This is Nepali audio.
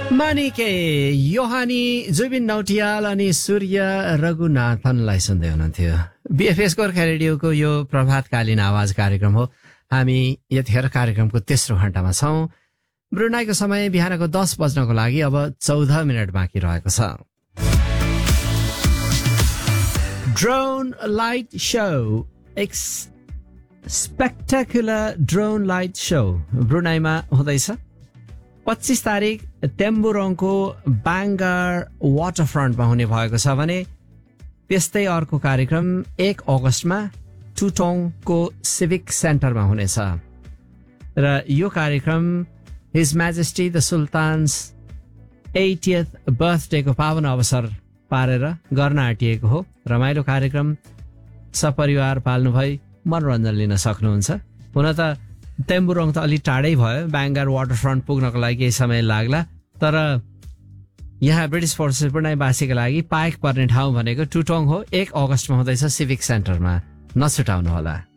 मानिके योहानी जुबिन नौटियाल अनि सूर्य रघुनाथनलाई सुन्दै हुनुहुन्थ्यो। बीएफएस गोर्खा रेडियोको यो प्रभातकालीन आवाज कार्यक्रम हो। हामी यतिखेर कार्यक्रमको तेस्रो घण्टामा छौं। ब्रुनाईको समय बिहानको 10 बज्नको लागि अब 14 मिनट बाँकी रहेको छ। ड्रोन लाइट शो, एक स्पेक्टाकुलर ड्रोन लाइट शो ब्रुनाईमा हुँदैछ। 25 तारिक टेम्बुरोङको बाङ्गार वाटरफ्रन्टमा हुने भएको छ भने त्यस्तै अर्को कार्यक्रम 1 अगस्तमा टुटोङको सिभिक सेन्टरमा हुनेछ। र यो कार्यक्रम हिज म्याजेस्टी द सुल्तान्स 80th बर्थडेको पावन अवसर पारेर गर्न आँटिएको हो। रमाइलो कार्यक्रम, सपरिवार पाल्नु भई मनोरञ्जन लिन सक्नुहुन्छ। हुन त टेम्बुरोङ त अलि टाढै भयो, बाङ्गार वाटरफ्रन्ट पुग्नको लागि केही समय लाग्ला, तर यहाँ ब्रिटिस फोर्सेस ब्रुनाईवासीको लागि पाएक पर्ने ठाउँ भनेको टुटोङ हो। 1 अगस्तमा हुँदैछ सिभिक सेन्टरमा, नछुटाउनुहोला।